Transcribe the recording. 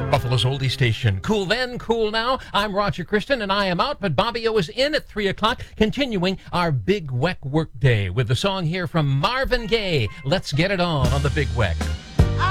Buffalo's oldie station. Cool then, cool now. I'm Roger Christian, and I am out, but Bobby O is in at 3 o'clock, continuing our Big Weck Work Day with the song here from Marvin Gaye, Let's Get It On the Big Weck.